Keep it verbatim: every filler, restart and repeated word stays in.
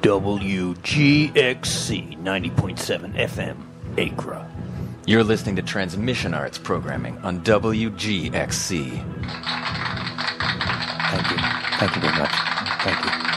W G X C ninety point seven F M, Acra. You're listening to Transmission Arts programming on W G X C. Thank you. Thank you very much. Thank you.